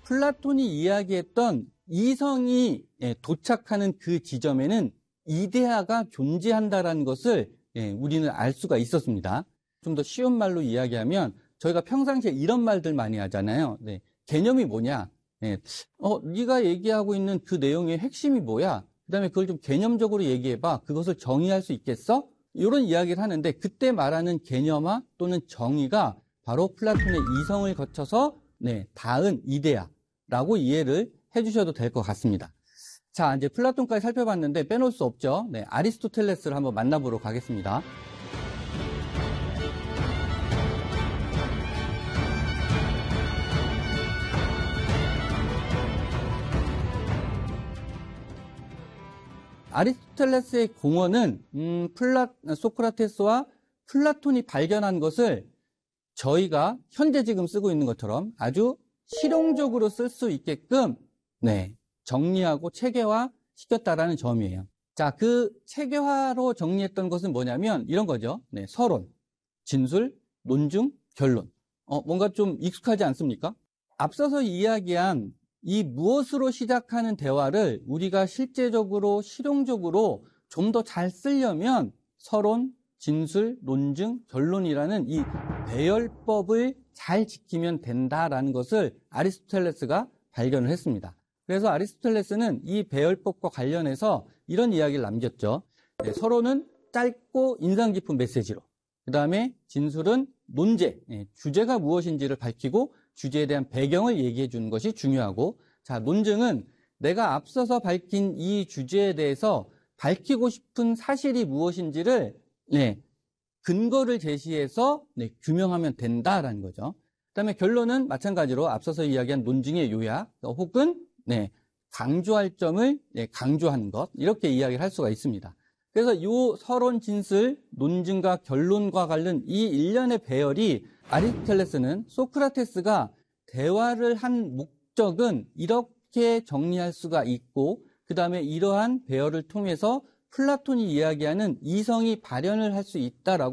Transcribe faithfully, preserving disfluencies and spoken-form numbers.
플라톤이 이야기했던 이성이 도착하는 그 지점에는 이데아가 존재한다라는 것을 우리는 알 수가 있었습니다. 좀 더 쉬운 말로 이야기하면 저희가 평상시에 이런 말들 많이 하잖아요. 네. 개념이 뭐냐? 네. 어, 네가 얘기하고 있는 그 내용의 핵심이 뭐야? 그다음에 그걸 좀 개념적으로 얘기해봐. 그것을 정의할 수 있겠어? 이런 이야기를 하는데 그때 말하는 개념화 또는 정의가 바로 플라톤의 이성을 거쳐서 네, 닿은 이데아라고 이해를 해주셔도 될 것 같습니다. 자, 이제 플라톤까지 살펴봤는데 빼놓을 수 없죠. 네, 아리스토텔레스를 한번 만나보러 가겠습니다. 아리스토텔레스의 공헌은 음, 플라, 소크라테스와 플라톤이 발견한 것을 저희가 현재 지금 쓰고 있는 것처럼 아주 실용적으로 쓸 수 있게끔 네, 정리하고 체계화 시켰다라는 점이에요. 자, 그 체계화로 정리했던 것은 뭐냐면 이런 거죠. 네, 서론, 진술, 논증, 결론. 어, 뭔가 좀 익숙하지 않습니까? 앞서서 이야기한 이 무엇으로 시작하는 대화를 우리가 실제적으로 실용적으로 좀 더 잘 쓰려면 서론, 진술, 논증, 결론이라는 이 배열법을 잘 지키면 된다라는 것을 아리스토텔레스가 발견을 했습니다. 그래서 아리스토텔레스는 이 배열법과 관련해서 이런 이야기를 남겼죠. 네, 서론은 짧고 인상 깊은 메시지로, 그 다음에 진술은 논제, 네, 주제가 무엇인지를 밝히고 주제에 대한 배경을 얘기해 주는 것이 중요하고, 자, 논증은 내가 앞서서 밝힌 이 주제에 대해서 밝히고 싶은 사실이 무엇인지를 네, 근거를 제시해서 네, 규명하면 된다라는 거죠. 그 다음에 결론은 마찬가지로 앞서서 이야기한 논증의 요약 혹은 네, 강조할 점을 네, 강조하는 것, 이렇게 이야기를 할 수가 있습니다. 그래서 이 서론, 진술, 논증과 결론과 관련 이 일련의 배열이 아리스토텔레스는 소크라테스가 대화를 한 목적은 이렇게 정리할 수가 있고 그 다음에 이러한 배열을 통해서 플라톤이 이야기하는 이성이 발현을 할 수 있다라고